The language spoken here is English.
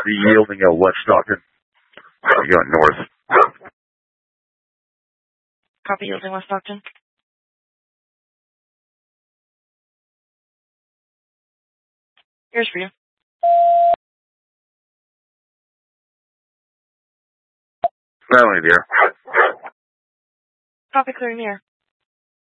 The yielding of West Stockton. You're going north. Copy yielding West Stockton. Here's for you. Family there. Copy clearing the air.